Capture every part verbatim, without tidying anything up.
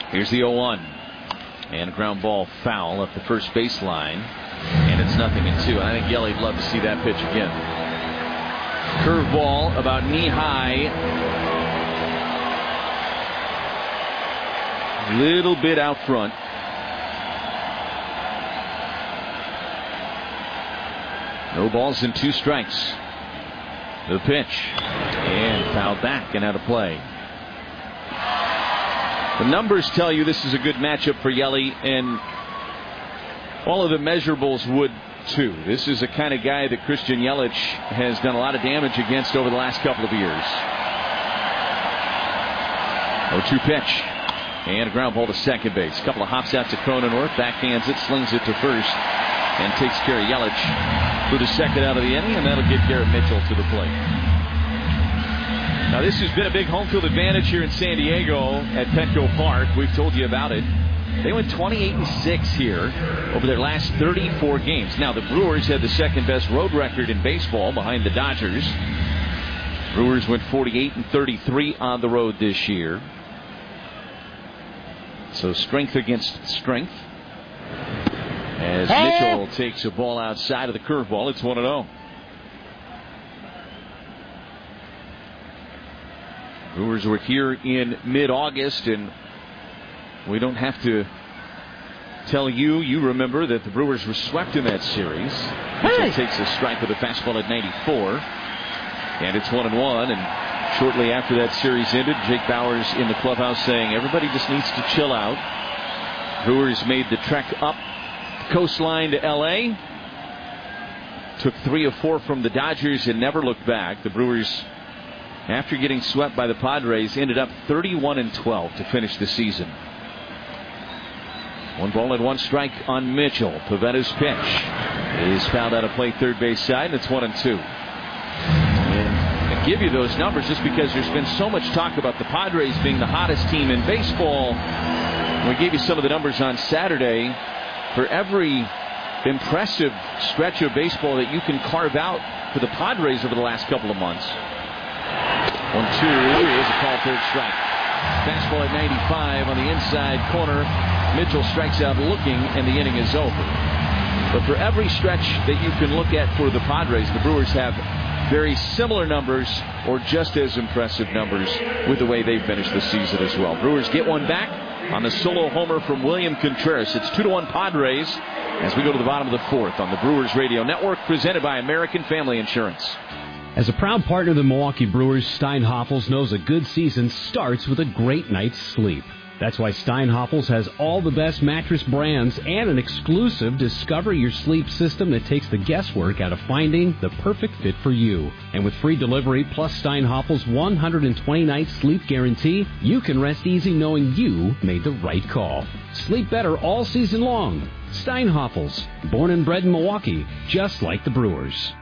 Here's the oh one. And a ground ball foul up the first baseline. And it's nothing in two. I think Yelly'd love to see that pitch again. Curveball about knee high. Little bit out front. No balls and two strikes. The pitch. And fouled back and out of play. The numbers tell you this is a good matchup for Yelly, and all of the measurables would too. This is the kind of guy that Christian Yelich has done a lot of damage against over the last couple of years. oh two pitch. And a ground ball to second base. A couple of hops out to Cronenworth. Backhands it, slings it to first, and takes care of Yelich for the second out of the inning, and that'll get Garrett Mitchell to the plate. Now, this has been a big home field advantage here in San Diego at Petco Park. We've told you about it. They went twenty-eight and six here over their last thirty-four games. Now, the Brewers had the second best road record in baseball behind the Dodgers. Brewers went forty-eight and thirty-three on the road this year. So strength against strength. As Mitchell takes a ball outside of the curveball, it's one and oh. Brewers were here in mid-August, and we don't have to tell you, you remember that the Brewers were swept in that series. Mitchell hey. takes a strike with a fastball at ninety-four, and it's one and one. And shortly after that series ended, Jake Bauers in the clubhouse saying everybody just needs to chill out. Brewers made the trek up the coastline to L A, took three of four from the Dodgers and never looked back. The Brewers, after getting swept by the Padres, ended up thirty-one and twelve to finish the season. One ball and one strike on Mitchell. Pavetta's pitch is fouled out of play third base side, and it's one and two. And I give you those numbers just because there's been so much talk about the Padres being the hottest team in baseball. We gave you some of the numbers on Saturday. For every impressive stretch of baseball that you can carve out for the Padres over the last couple of months. One, two, is a call, third strike. Fastball at ninety-five on the inside corner. Mitchell strikes out looking, and the inning is over. But for every stretch that you can look at for the Padres, the Brewers have very similar numbers or just as impressive numbers with the way they finished the season as well. Brewers get one back on the solo homer from William Contreras. It's two to one Padres as we go to the bottom of the fourth on the Brewers Radio Network, presented by American Family Insurance. As a proud partner of the Milwaukee Brewers, Steinhoffels knows a good season starts with a great night's sleep. That's why Steinhoffels has all the best mattress brands and an exclusive Discover Your Sleep system that takes the guesswork out of finding the perfect fit for you. And with free delivery plus Steinhoffels' one hundred twenty night sleep guarantee, you can rest easy knowing you made the right call. Sleep better all season long. Steinhoffels, born and bred in Milwaukee, just like the Brewers.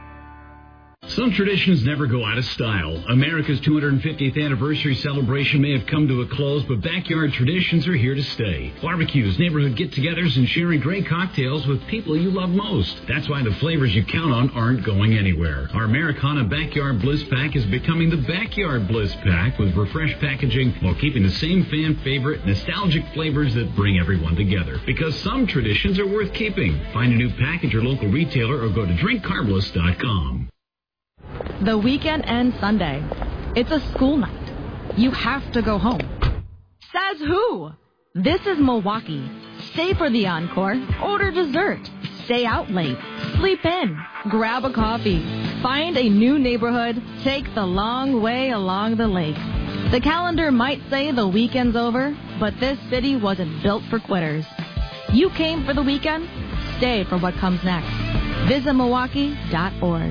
Some traditions never go out of style. America's two hundred fiftieth anniversary celebration may have come to a close, but backyard traditions are here to stay. Barbecues, neighborhood get-togethers, and sharing great cocktails with people you love most. That's why the flavors you count on aren't going anywhere. Our Americana Backyard Bliss Pack is becoming the Backyard Bliss Pack with refreshed packaging while keeping the same fan favorite nostalgic flavors that bring everyone together. Because some traditions are worth keeping. Find a new pack at your local retailer or go to drink carbliss dot com. The weekend ends Sunday. It's a school night. You have to go home. Says who? This is Milwaukee. Stay for the encore. Order dessert. Stay out late. Sleep in. Grab a coffee. Find a new neighborhood. Take the long way along the lake. The calendar might say the weekend's over, but this city wasn't built for quitters. You came for the weekend. Stay for what comes next. Visit Milwaukee dot org.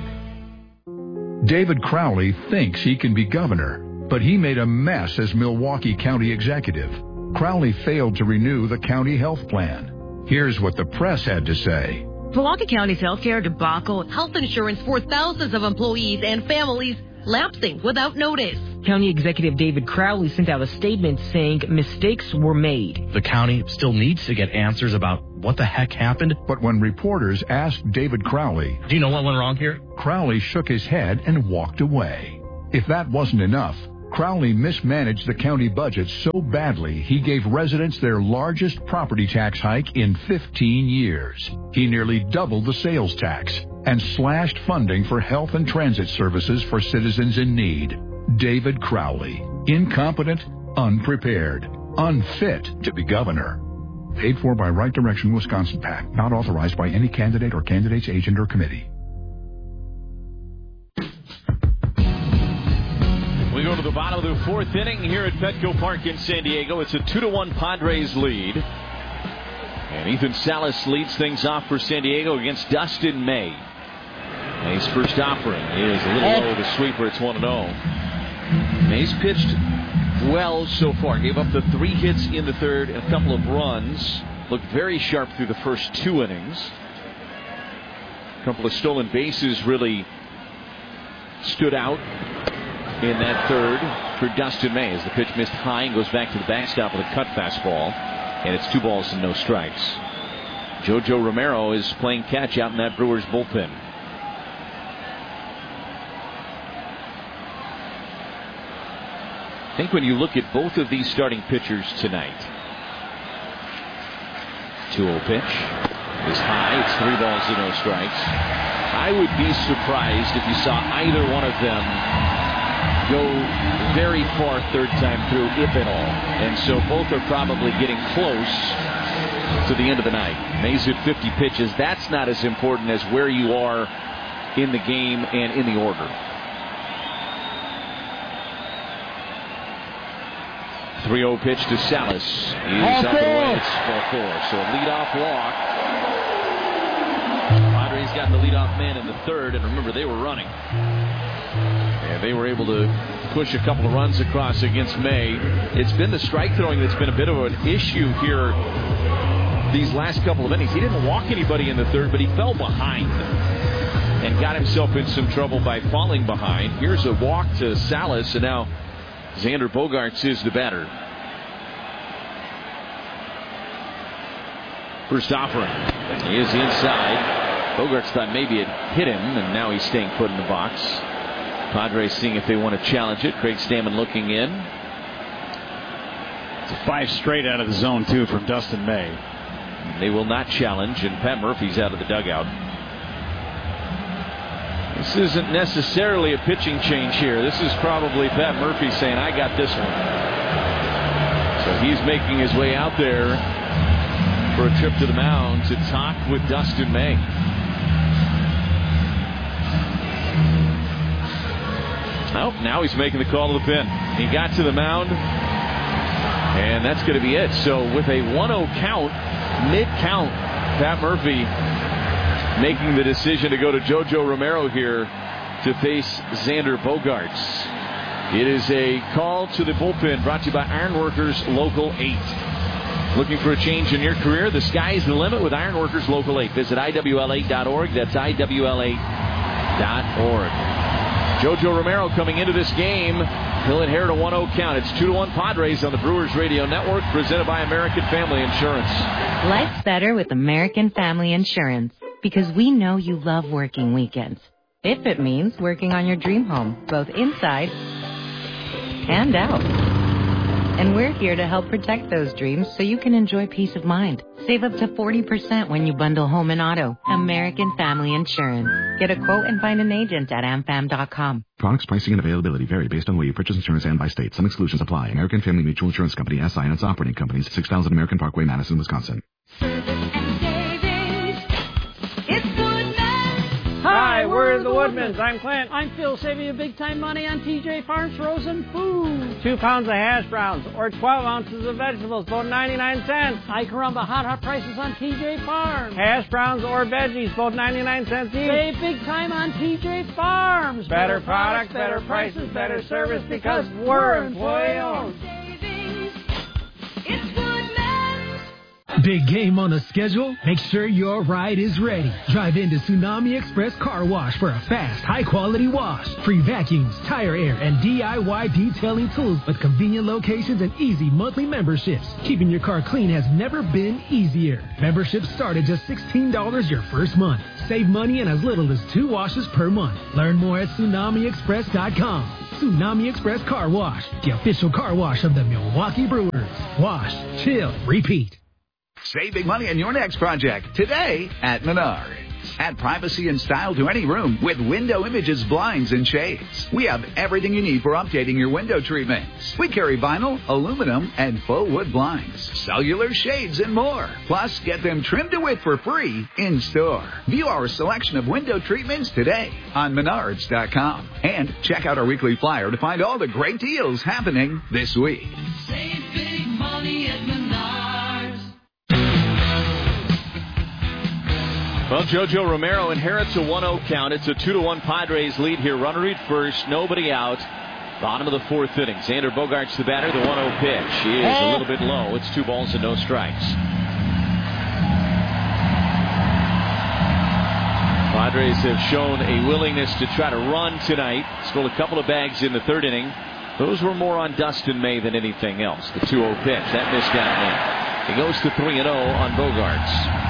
David Crowley thinks he can be governor, but he made a mess as Milwaukee County executive. Crowley failed to renew the county health plan. Here's what the press had to say. Milwaukee County's healthcare debacle, health insurance for thousands of employees and families lapsing without notice. County Executive David Crowley sent out a statement saying mistakes were made. The county still needs to get answers about what the heck happened. But when reporters asked David Crowley, do you know what went wrong here? Crowley shook his head and walked away. If that wasn't enough, Crowley mismanaged the county budget so badly he gave residents their largest property tax hike in fifteen years. He nearly doubled the sales tax and slashed funding for health and transit services for citizens in need. David Crowley. Incompetent, unprepared, unfit to be governor. Paid for by Right Direction Wisconsin PAC. Not authorized by any candidate or candidate's agent or committee. We go to the bottom of the fourth inning here at Petco Park in San Diego. It's a two to one Padres lead. And Ethan Salas leads things off for San Diego against Dustin May. May's first offering is a little low, the sweeper. It's one and oh. May's pitched well so far. Gave up the three hits in the third and a couple of runs. Looked very sharp through the first two innings. A couple of stolen bases really stood out in that third for Dustin May as the pitch missed high and goes back to the backstop with a cut fastball. And it's two balls and no strikes. Jojo Romero is playing catch out in that Brewers bullpen. I think when you look at both of these starting pitchers tonight, two oh pitch is high. It's three balls and no strikes. I would be surprised if you saw either one of them go very far third time through, if at all. And so both are probably getting close to the end of the night. May's at fifty pitches. That's not as important as where you are in the game and in the order. three oh pitch to Salas. He's up and away. It's ball four. So a leadoff walk. Padres got the leadoff man in the third, and remember, they were running. And they were able to push a couple of runs across against May. It's been the strike throwing that's been a bit of an issue here these last couple of innings. He didn't walk anybody in the third, but he fell behind and got himself in some trouble by falling behind. Here's a walk to Salas, and now Xander Bogaerts is the batter. First offering. He is inside. Bogaerts thought maybe it hit him, and now he's staying put in the box. Padres seeing if they want to challenge it. Craig Stammen looking in. It's a five straight out of the zone, too, from Dustin May. They will not challenge, and Pat Murphy's out of the dugout. This isn't necessarily a pitching change here. This is probably Pat Murphy saying, I got this one. So he's making his way out there for a trip to the mound to talk with Dustin May. Oh, now he's making the call to the pin. He got to the mound, and that's going to be it. So with a one oh count, mid-count, Pat Murphy making the decision to go to Jojo Romero here to face Xander Bogaerts. It is a call to the bullpen brought to you by Ironworkers Local eight. Looking for a change in your career? The sky is the limit with Ironworkers Local eight. Visit I W L eight dot org. That's I W L eight dot org. Jojo Romero coming into this game. He'll inherit a one oh count. It's two to one Padres on the Brewers Radio Network, presented by American Family Insurance. Life's better with American Family Insurance, because we know you love working weekends. If it means working on your dream home, both inside and out. And we're here to help protect those dreams so you can enjoy peace of mind. Save up to forty percent when you bundle home and auto. American Family Insurance. Get a quote and find an agent at am fam dot com. Products, pricing, and availability vary based on where you purchase insurance and by state. Some exclusions apply. American Family Mutual Insurance Company, S I and its operating companies, six thousand American Parkway, Madison, Wisconsin. Hi, we're the Woodmans. I'm Clint. I'm Phil, saving you big time money on T J Farms frozen food. Two pounds of hash browns or twelve ounces of vegetables, both ninety-nine cents. Hi, Caramba, hot, hot prices on T J Farms. Hash browns or veggies, both ninety-nine cents each. Save big time on T J Farms. Better, better products, better prices, better service, because we're employee owned. Big game on the schedule? Make sure your ride is ready. Drive into Tsunami Express Car Wash for a fast, high-quality wash. Free vacuums, tire air, and D I Y detailing tools with convenient locations and easy monthly memberships. Keeping your car clean has never been easier. Memberships start at just sixteen dollars your first month. Save money in as little as two washes per month. Learn more at tsunami express dot com. Tsunami Express Car Wash, the official car wash of the Milwaukee Brewers. Wash, chill, repeat. Save big money on your next project today at Menards. Add privacy and style to any room with Window Images blinds and shades. We have everything you need for updating your window treatments. We carry vinyl, aluminum, and faux wood blinds, cellular shades, and more. Plus, get them trimmed to width for free in store. View our selection of window treatments today on Menards dot com. And check out our weekly flyer to find all the great deals happening this week. Save big money at Menards. Well, JoJo Romero inherits a one oh count. It's a two to one Padres lead here. Runner at first, nobody out. Bottom of the fourth inning. Xander Bogaerts the batter. The one oh pitch is a little bit low. It's two balls and no strikes. Padres have shown a willingness to try to run tonight. Scored a couple of bags in the third inning. Those were more on Dustin May than anything else. The two oh pitch. That missed down in. He goes to three and oh on Bogaerts.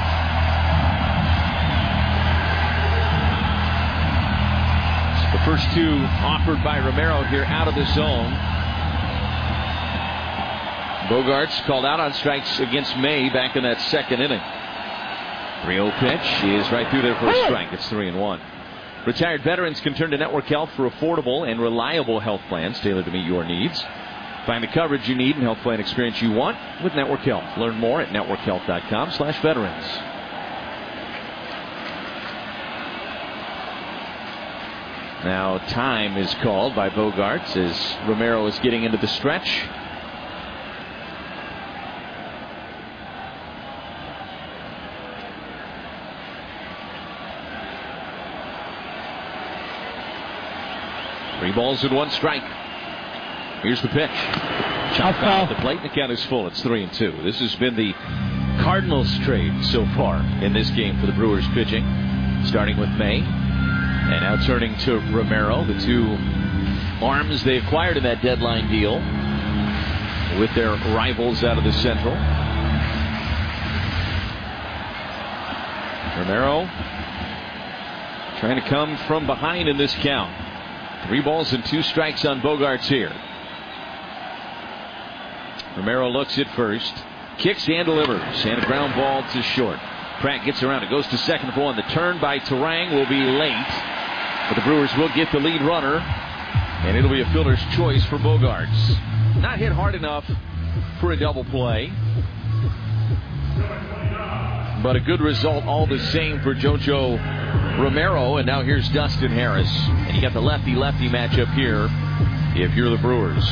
The first two offered by Romero here out of the zone. Bogaerts called out on strikes against May back in that second inning. three oh pitch is right through there for a strike. It's three and one. Retired veterans can turn to Network Health for affordable and reliable health plans tailored to meet your needs. Find the coverage you need and health plan experience you want with Network Health. Learn more at network health dot com slash veterans. Now time is called by Bogaerts as Romero is getting into the stretch. Three balls and one strike. Here's the pitch. Chop foul at the plate. The count is full. It's three and two. This has been the Cardinals trade so far in this game for the Brewers pitching. Starting with May. And now turning to Romero, the two arms they acquired in that deadline deal with their rivals out of the Central. Romero trying to come from behind in this count. Three balls and two strikes on Bogaerts here. Romero looks at first, kicks and delivers, and a ground ball to short. Pratt gets around. It goes to second for one. The turn by Terang will be late. But the Brewers will get the lead runner. And it'll be a fielder's choice for Bogaerts. Not hit hard enough for a double play. But a good result all the same for JoJo Romero. And now here's Dustin Harris. And you got the lefty-lefty matchup here if you're the Brewers.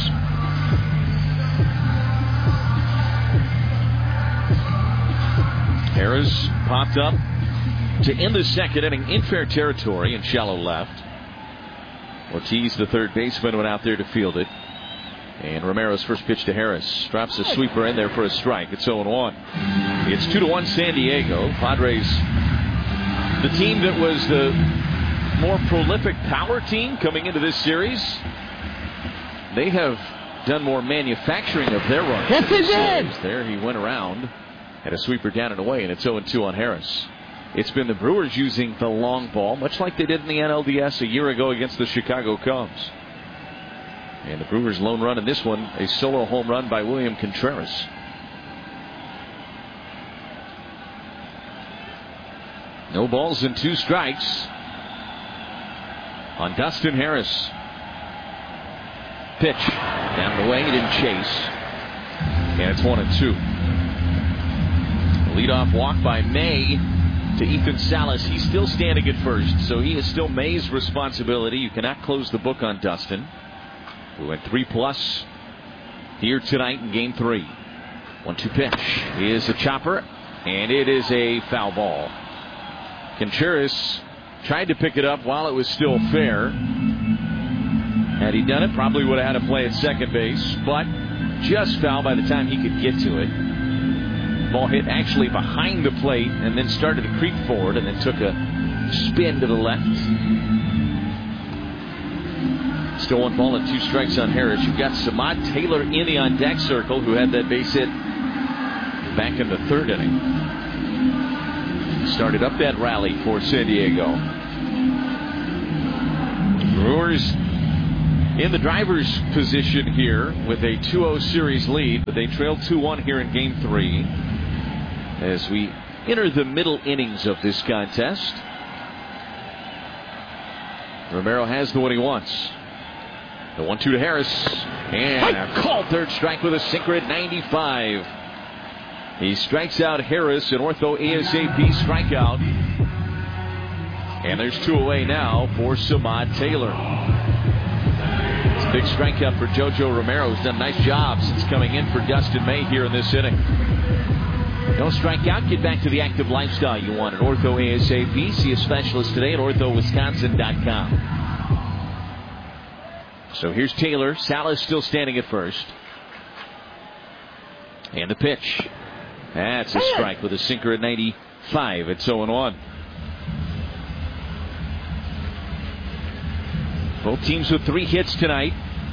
Harris popped up to end the second inning in fair territory in shallow left. Ortiz, the third baseman, went out there to field it. And Romero's first pitch to Harris drops a sweeper in there for a strike. It's oh and one. It's two to one San Diego. Padres, the team that was the more prolific power team coming into this series, they have done more manufacturing of their runs. Yes, they did. There he went around. Had a sweeper down and away, and it's oh and two on Harris. It's been the Brewers using the long ball, much like they did in the N L D S a year ago against the Chicago Cubs. And the Brewers' lone run in this one, a solo home run by William Contreras. No balls and two strikes on Dustin Harris. Pitch down the way, he didn't chase. And it's one and two. Leadoff walk by May to Ethan Salas. He's still standing at first, so he is still May's responsibility. You cannot close the book on Dustin, who went three plus here tonight in game three. One two pitch is a chopper, and it is a foul ball. Contreras tried to pick it up while it was still fair. Had he done it, probably would have had to play at second base, but just foul by the time he could get to it. Ball hit actually behind the plate and then started to creep forward and then took a spin to the left. Still one ball and two strikes on Harris. You've got Samad Taylor in the on deck circle, who had that base hit back in the third inning. Started up that rally for San Diego. Brewers in the driver's position here with a two oh series lead, but they trailed two one here in game three as we enter the middle innings of this contest. Romero has the one he wants. The one two to Harris. And a called third strike with a sinker at ninety-five. He strikes out Harris, an ortho ASAP strikeout. And there's two away now for Samad Taylor. It's a big strikeout for JoJo Romero, who's done a nice job since coming in for Dustin May here in this inning. Don't strike out. Get back to the active lifestyle you want at Ortho ASAP. See a specialist today at ortho wisconsin dot com. So here's Taylor. Salas still standing at first. And the pitch. That's a strike with a sinker at ninety-five. It's oh one. Both teams with three hits tonight.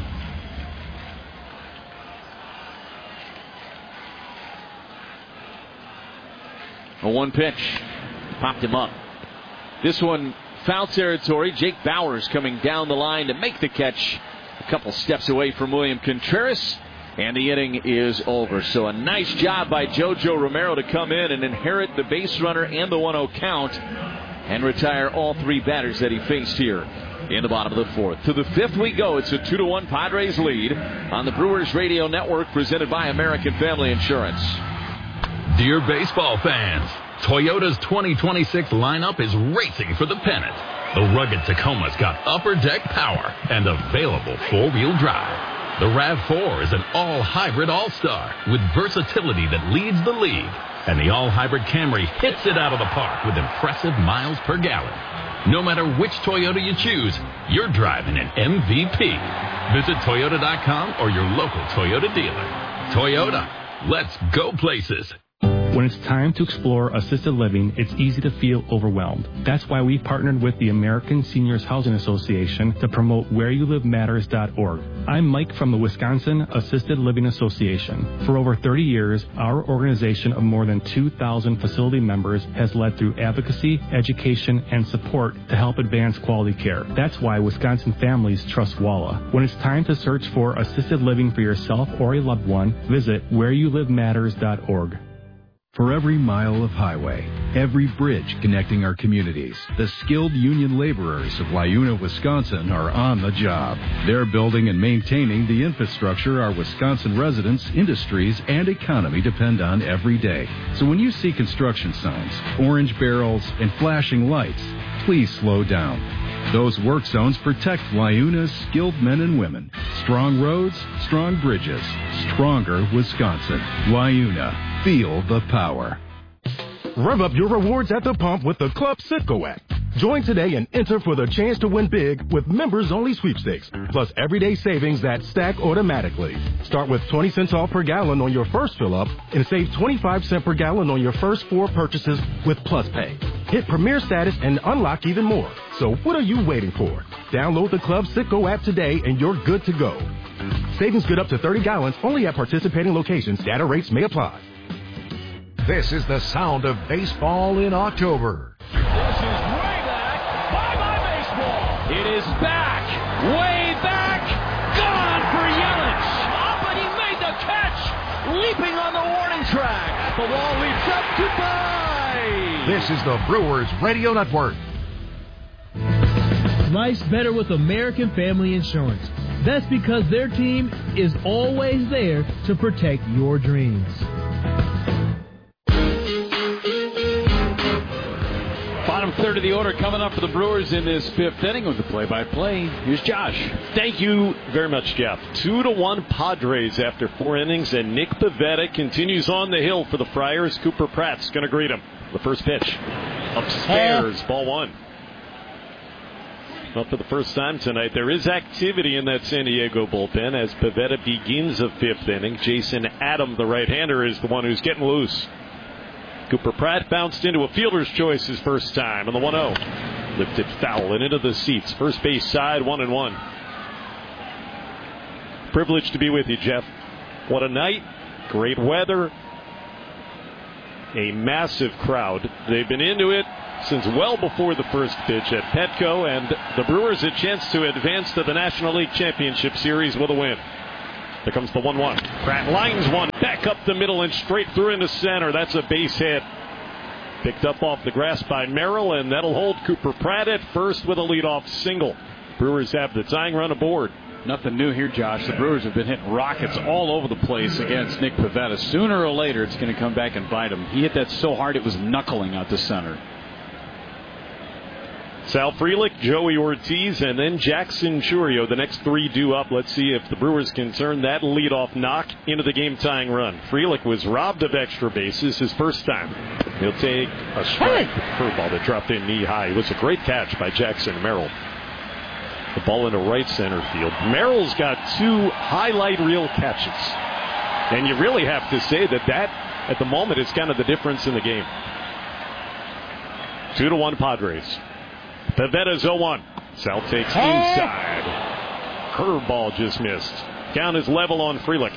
A one pitch. Popped him up. This one, foul territory. Jake Bowers coming down the line to make the catch. A couple steps away from William Contreras. And the inning is over. So a nice job by JoJo Romero to come in and inherit the base runner and the one oh count and retire all three batters that he faced here in the bottom of the fourth. To the fifth we go. It's a two to one Padres lead on the Brewers Radio Network, presented by American Family Insurance. Dear baseball fans, Toyota's twenty twenty-six lineup is racing for the pennant. The rugged Tacoma's got upper deck power and available four-wheel drive. The RAV four is an all-hybrid all-star with versatility that leads the league. And the all-hybrid Camry hits it out of the park with impressive miles per gallon. No matter which Toyota you choose, you're driving an M V P. Visit Toyota dot com or your local Toyota dealer. Toyota, let's go places. When it's time to explore assisted living, it's easy to feel overwhelmed. That's why we partnered with the American Seniors Housing Association to promote where you live matters dot org. I'm Mike from the Wisconsin Assisted Living Association. For over thirty years, our organization of more than two thousand facility members has led through advocacy, education, and support to help advance quality care. That's why Wisconsin families trust W A L A. When it's time to search for assisted living for yourself or a loved one, visit where you live matters dot org. For every mile of highway, every bridge connecting our communities, the skilled union laborers of Wayuna, Wisconsin are on the job. They're building and maintaining the infrastructure our Wisconsin residents, industries, and economy depend on every day. So when you see construction signs, orange barrels, and flashing lights, please slow down. Those work zones protect Wayuna's skilled men and women. Strong roads, strong bridges, stronger Wisconsin. Wayuna. Feel the power. Rev up your rewards at the pump with the Club Citgo app. Join today and enter for the chance to win big with members-only sweepstakes, plus everyday savings that stack automatically. Start with twenty cents off per gallon on your first fill-up and save twenty-five cents per gallon on your first four purchases with Plus Pay. Hit Premier status and unlock even more. So what are you waiting for? Download the Club Citgo app today and you're good to go. Savings good up to thirty gallons only at participating locations. Data rates may apply. This is the sound of baseball in October. This is way back. Bye-bye baseball. It is back. Way back. Gone for Yelich. Up and he made the catch. Leaping on the warning track. The wall leaps up. Goodbye. This is the Brewers Radio Network. Life's better with American Family Insurance. That's because their team is always there to protect your dreams. Bottom third of the order coming up for the Brewers in this fifth inning with the play-by-play. Here's Josh. Thank you very much, Jeff. Two to one Padres after four innings, and Nick Pivetta continues on the hill for the Friars. Cooper Pratt's going to greet him. The first pitch upstairs, ball one. Well, for the first time tonight, there is activity in that San Diego bullpen as Pivetta begins the fifth inning. Jason Adam, the right-hander, is the one who's getting loose. Cooper Pratt bounced into a fielder's choice his first time on the one oh. Lifted foul and into the seats. First base side, one and one. Privileged to be with you, Jeff. What a night. Great weather. A massive crowd. They've been into it Texans well before the first pitch at Petco, and the Brewers a chance to advance to the National League Championship Series with a win. There comes the one one. Pratt lines one back up the middle and straight through into center. That's a base hit. Picked up off the grass by Merrill, and that'll hold Cooper Pratt at first with a leadoff single. Brewers have the tying run aboard. Nothing new here, Josh. The Brewers have been hitting rockets all over the place against Nick Pivetta. Sooner or later, it's going to come back and bite him. He hit that so hard it was knuckling out to center. Sal Frelick, Joey Ortiz, and then Jackson Chourio. The next three due up. Let's see if the Brewers can turn that leadoff knock into the game-tying run. Frelick was robbed of extra bases his first time. He'll take a strike. Curveball that dropped in knee-high. It was a great catch by Jackson Merrill. The ball into right center field. Merrill's got two highlight reel catches. And you really have to say that that, at the moment, is kind of the difference in the game. Two to one Padres. Pivetta's oh one. Sal takes inside. Curveball just missed. Count is level on Frelick.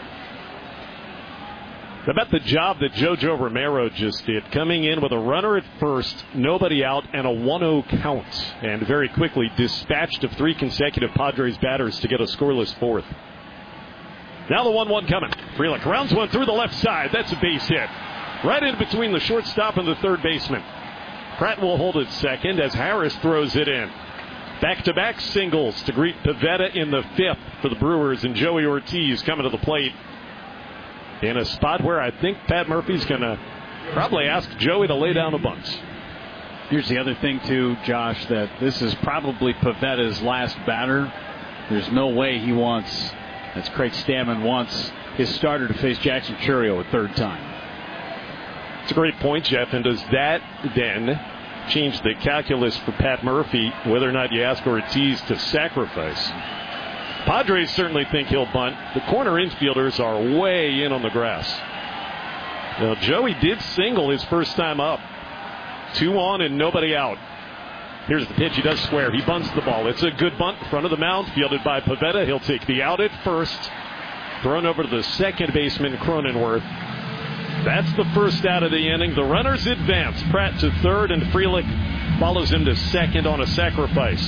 About the job that JoJo Romero just did, coming in with a runner at first, nobody out, and a one oh count, and very quickly dispatched of three consecutive Padres batters to get a scoreless fourth. Now the one one coming. Frelick rounds one through the left side. That's a base hit. Right in between the shortstop and the third baseman. Pratt will hold it second as Harris throws it in. Back-to-back singles to greet Pivetta in the fifth for the Brewers, and Joey Ortiz coming to the plate in a spot where I think Pat Murphy's going to probably ask Joey to lay down a bunt. Here's the other thing, too, Josh, that this is probably Pivetta's last batter. There's no way he wants, as Craig Stammen wants, his starter to face Jackson Chourio a third time. It's a great point, Jeff. And does that then change the calculus for Pat Murphy, whether or not you ask Ortiz to sacrifice? Padres certainly think he'll bunt. The corner infielders are way in on the grass. Now, Joey did single his first time up. Two on and nobody out. Here's the pitch. He does square. He bunts the ball. It's a good bunt in front of the mound, fielded by Pivetta. He'll take the out at first. Thrown over to the second baseman, Cronenworth. That's the first out of the inning. The runners advance. Pratt to third, and Frelick follows him to second on a sacrifice.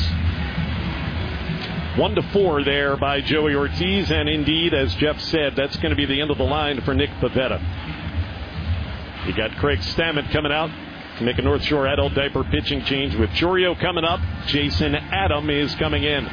One to four there by Joey Ortiz, and indeed, as Jeff said, that's going to be the end of the line for Nick Pivetta. You got Craig Stammen coming out to make a North Shore adult diaper pitching change with Chourio coming up. Jason Adam is coming in.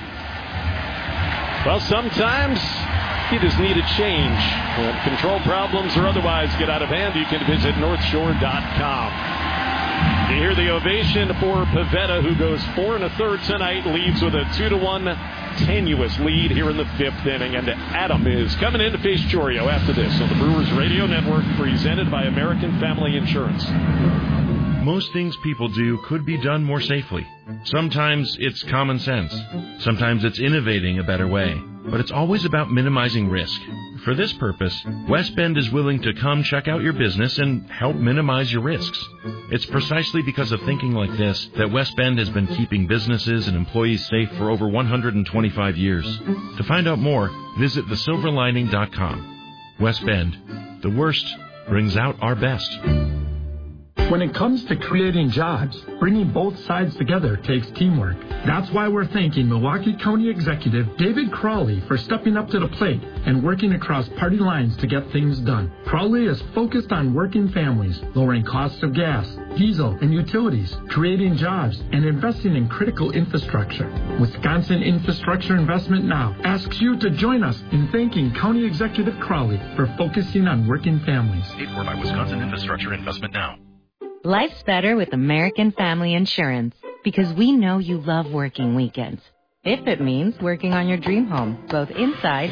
Well, sometimes you just need a change. When control problems or otherwise get out of hand, you can visit north shore dot com. You hear the ovation for Pivetta, who goes four and a third tonight, leads with a two to one tenuous lead here in the fifth inning. And Adam is coming in to face Chourio after this on the Brewers Radio Network, presented by American Family Insurance. Most things people do could be done more safely. Sometimes it's common sense. Sometimes it's innovating a better way. But it's always about minimizing risk. For this purpose, West Bend is willing to come check out your business and help minimize your risks. It's precisely because of thinking like this that West Bend has been keeping businesses and employees safe for over one hundred twenty-five years. To find out more, visit the silver lining dot com. West Bend, the worst brings out our best. When it comes to creating jobs, bringing both sides together takes teamwork. That's why we're thanking Milwaukee County Executive David Crowley for stepping up to the plate and working across party lines to get things done. Crowley is focused on working families, lowering costs of gas, diesel, and utilities, creating jobs, and investing in critical infrastructure. Wisconsin Infrastructure Investment Now asks you to join us in thanking County Executive Crowley for focusing on working families. Paid for by Wisconsin Infrastructure Investment Now. Life's better with American Family Insurance because we know you love working weekends. If it means working on your dream home, both inside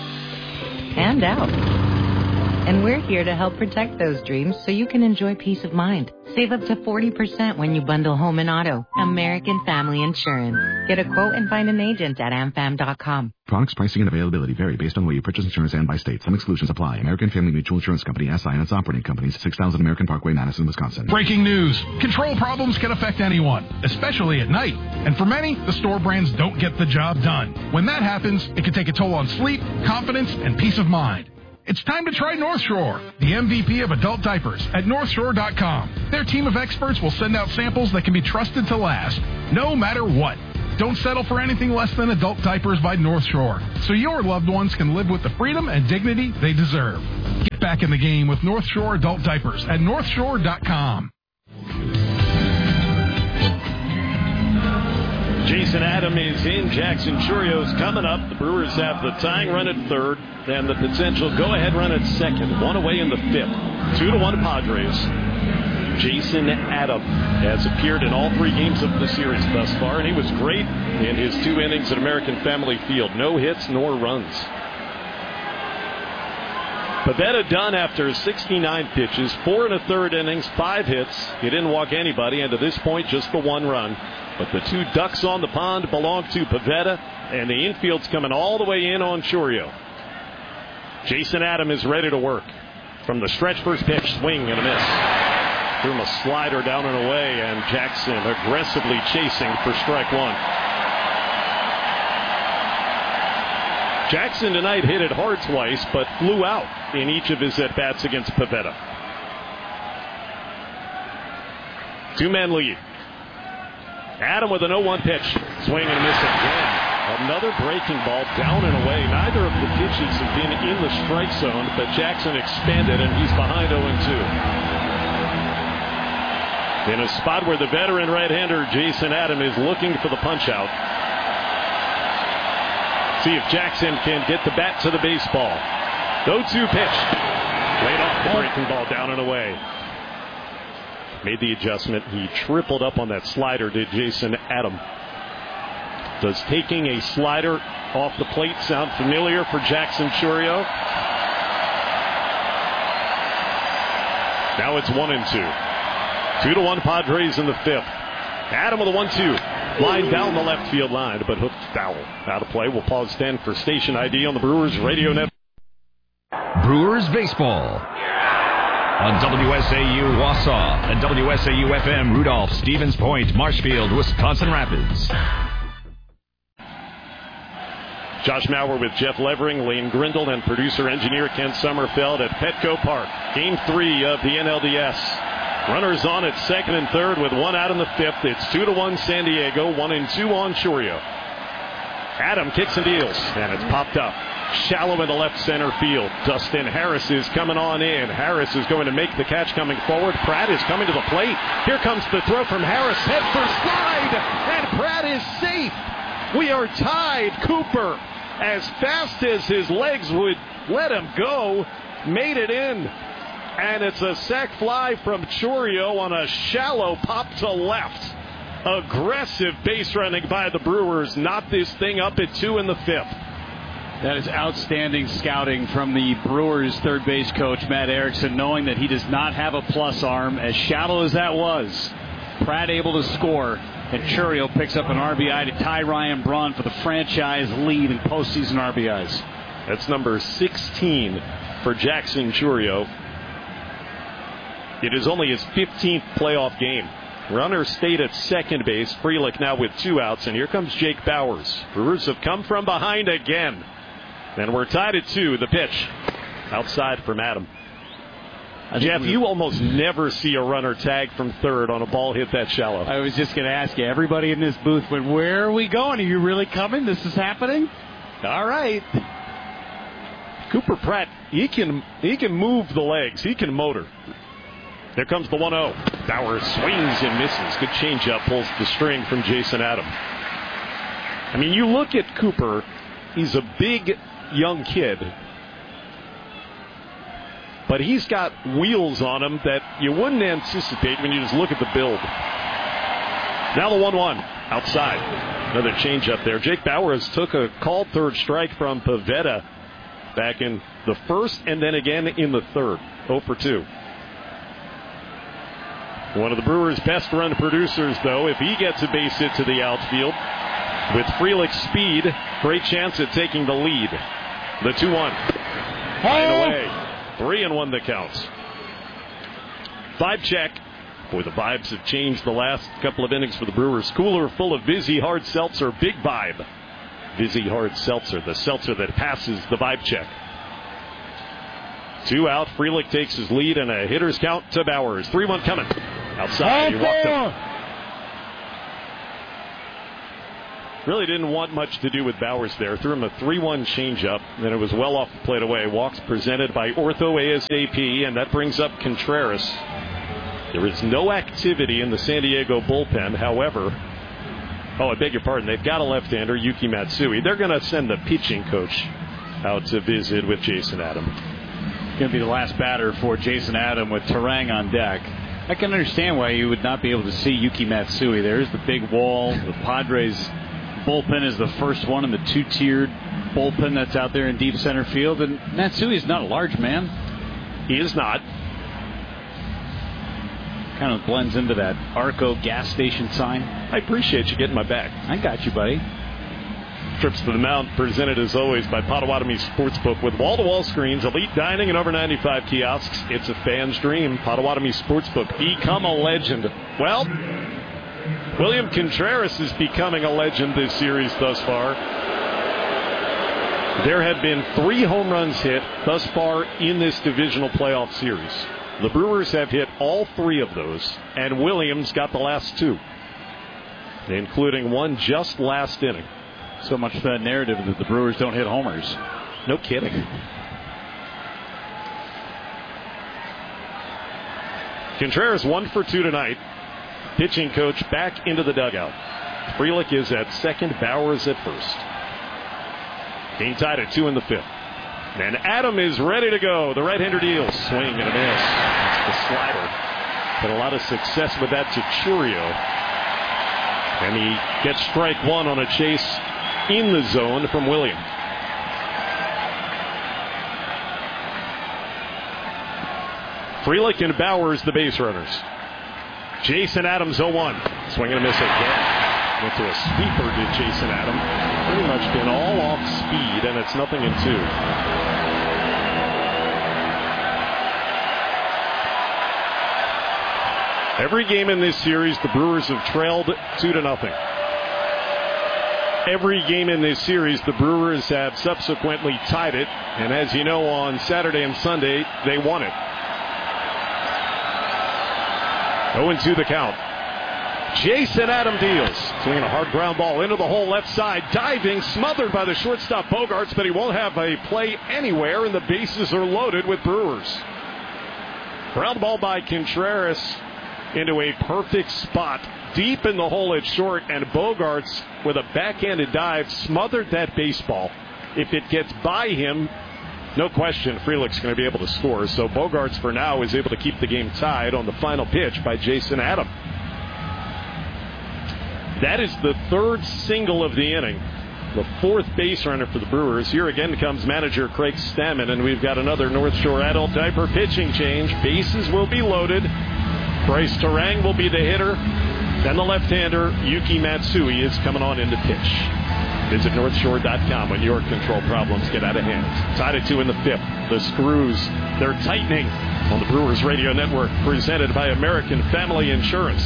and out. And we're here to help protect those dreams so you can enjoy peace of mind. Save up to forty percent when you bundle home and auto. American Family Insurance. Get a quote and find an agent at am fam dot com. Products, pricing, and availability vary based on where you purchase insurance and by state. Some exclusions apply. American Family Mutual Insurance Company, S I and its operating companies, six thousand American Parkway, Madison, Wisconsin. Breaking news. Control problems can affect anyone, especially at night. And for many, the store brands don't get the job done. When that happens, it can take a toll on sleep, confidence, and peace of mind. It's time to try North Shore, the M V P of adult diapers at North Shore dot com. Their team of experts will send out samples that can be trusted to last, no matter what. Don't settle for anything less than adult diapers by North Shore, so your loved ones can live with the freedom and dignity they deserve. Get back in the game with North Shore adult diapers at North Shore dot com. Jason Adam is in. Jackson Churio's coming up. The Brewers have the tying run at third and the potential go-ahead run at second. One away in the fifth. Two to one Padres. Jason Adam has appeared in all three games of the series thus far, and he was great in his two innings at American Family Field. No hits nor runs. Pivetta done after sixty-nine pitches, four and a third innings, five hits. He didn't walk anybody, and to this point, just the one run. But the two ducks on the pond belong to Pivetta, and the infield's coming all the way in on Chourio. Jason Adam is ready to work. From the stretch first pitch, swing and a miss. Threw him a slider down and away, and Jackson aggressively chasing for strike one. Jackson tonight hit it hard twice, but flew out in each of his at-bats against Pivetta. Two-man lead. Adam with an oh one pitch. Swing and a miss again. Another breaking ball down and away. Neither of the pitches have been in the strike zone, but Jackson expanded, and he's behind oh two. In a spot where the veteran right-hander Jason Adam is looking for the punch-out. See if Jackson can get the bat to the baseball. oh two pitch. Laid off the breaking ball down and away. Made the adjustment. He tripled up on that slider, did Jason Adam. Does taking a slider off the plate sound familiar for Jackson Chourio? Now it's one and two. Two to one Padres in the fifth. Adam with a one two. Line down the left field line, but hooked foul. Out of play. We'll pause ten for station I D on the Brewers Radio Network. Brewers baseball on W S A U Wausau and W S A U F M Rudolph, Stevens Point, Marshfield, Wisconsin Rapids. Josh Mauer with Jeff Levering, Lane Grindle, and producer-engineer Ken Sommerfeld at Petco Park. Game three of the N L D S. Runners on at second and third with one out in the fifth. It's two to one San Diego, one and two on Chourio. Adam kicks and deals, and it's popped up. Shallow in the left center field. Dustin Harris is coming on in. Harris is going to make the catch coming forward. Pratt is coming to the plate. Here comes the throw from Harris. Head first slide, and Pratt is safe. We are tied. Cooper, as fast as his legs would let him go, made it in. And it's a sac fly from Chourio on a shallow pop to left. Aggressive base running by the Brewers. Knot this thing up at two in the fifth. That is outstanding scouting from the Brewers third base coach, Matt Erickson, knowing that he does not have a plus arm. As shallow as that was, Pratt able to score, and Chourio picks up an R B I to tie Ryan Braun for the franchise lead in postseason R B Is. That's number sixteen for Jackson Chourio. It is only his fifteenth playoff game. Runner stayed at second base. Frelick now with two outs, and here comes Jake Bowers. Brewers have come from behind again. And we're tied at two. The pitch outside from Adam. Jeff, you almost never see a runner tag from third on a ball hit that shallow. I was just going to ask you. Everybody in this booth went, where are we going? Are you really coming? This is happening? All right. Cooper Pratt, he can he can move the legs. He can motor. There comes the one oh. Bauer swings and misses. Good changeup, pulls the string from Jason Adam. I mean, you look at Cooper, he's a big young kid, but he's got wheels on him that you wouldn't anticipate when you just look at the build. Now the one one outside. Another changeup there. Jake Bowers took a called third strike from Pivetta back in the first and then again in the third. oh for two. One of the Brewers' best run producers, though, if he gets a base hit to the outfield, with Frelick's speed, great chance at taking the lead. The two one. Right away. Three and one that counts. Vibe check. Boy, the vibes have changed the last couple of innings for the Brewers. Cooler full of Vizzy Hard Seltzer. Big vibe. Vizzy Hard Seltzer, the seltzer that passes the vibe check. Two out. Frelick takes his lead and a hitter's count to Bowers. three one coming. Outside. He walked him. Really didn't want much to do with Bowers there. Threw him a three one changeup, and it was well off the plate away. Walks presented by Ortho ASAP, and that brings up Contreras. There is no activity in the San Diego bullpen. However, oh, I beg your pardon, they've got a left-hander, Yuki Matsui. They're going to send the pitching coach out to visit with Jason Adam. Going to be the last batter for Jason Adam with Terang on deck. I can understand why you would not be able to see Yuki Matsui. There's the big wall. The Padres bullpen is the first one in the two-tiered bullpen that's out there in deep center field. And Matsui is not a large man. He is not. Kind of blends into that Arco gas station sign. I appreciate you getting my back. I got you, buddy. Trips to the mound presented as always by Potawatomi Sportsbook with wall-to-wall screens, elite dining, and over ninety-five kiosks. It's a fan's dream. Potawatomi Sportsbook. Become a legend. Well, William Contreras is becoming a legend this series thus far. There have been three home runs hit thus far in this divisional playoff series. The Brewers have hit all three of those, and Williams got the last two, including one just last inning. So much for that narrative that the Brewers don't hit homers. No kidding. Contreras one for two tonight. Pitching coach back into the dugout. Frelick is at second, Bowers at first. Game tied at two in the fifth. And Adam is ready to go. The right-hander deals. Swing and a miss. That's the slider. Had a lot of success with that to Churio. And he gets strike one on a chase in the zone from William. Frelick and Bowers, the base runners. Jason Adams, oh one. Swing and a miss again. Went to a sweeper to Jason Adam. Pretty much been all off speed, and it's nothing in two. Every game in this series, the Brewers have trailed two to nothing. Every game in this series, the Brewers have subsequently tied it, and as you know, on Saturday and Sunday, they won it. oh and two the count. Jason Adam deals. Swinging a hard ground ball into the hole left side. Diving, smothered by the shortstop Bogarts, but he won't have a play anywhere, and the bases are loaded with Brewers. Ground ball by Contreras into a perfect spot. Deep in the hole at short, and Bogarts, with a backhanded dive, smothered that baseball. If it gets by him, no question, Frelick's going to be able to score. So Bogarts, for now, is able to keep the game tied on the final pitch by Jason Adam. That is the third single of the inning. The fourth base runner for the Brewers. Here again comes manager Craig Stammen, and we've got another North Shore adult diaper pitching change. Bases will be loaded. Bryce Terang will be the hitter. Then the left-hander, Yuki Matsui, is coming on into pitch. Visit North Shore dot com when your control problems get out of hand. Tied at two in the fifth. The screws, they're tightening on the Brewers Radio Network, presented by American Family Insurance.